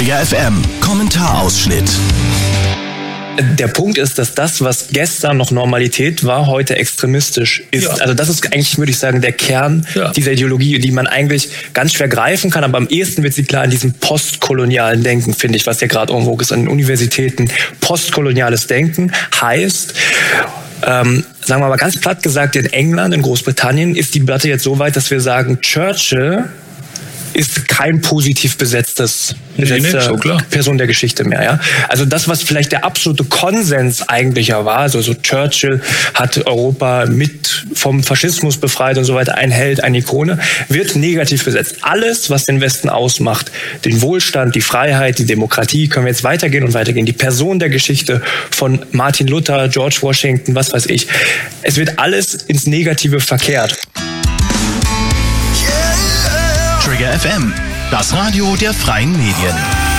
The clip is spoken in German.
Trigger FM Kommentarausschnitt. Der Punkt ist, dass das, was gestern noch Normalität war, heute extremistisch ist. Ja. Also das ist eigentlich, würde ich sagen, der Kern dieser Ideologie, die man eigentlich ganz schwer greifen kann, aber am ehesten wird sie klar in diesem postkolonialen Denken, finde ich, was ja gerade en vogue ist an den Universitäten. Postkoloniales Denken heißt, sagen wir mal ganz platt gesagt, in England, in Großbritannien ist die Debatte jetzt so weit, dass wir sagen, Churchill ist kein positiv besetzte Person der Geschichte mehr. Ja? Also das, was vielleicht der absolute Konsens eigentlich ja war, also so Churchill hat Europa mit vom Faschismus befreit und so weiter, ein Held, eine Ikone, wird negativ besetzt. Alles, was den Westen ausmacht, den Wohlstand, die Freiheit, die Demokratie, können wir jetzt weitergehen und weitergehen. Die Person der Geschichte von Martin Luther, George Washington, was weiß ich. Es wird alles ins Negative verkehrt. Trigger FM, das Radio der freien Medien.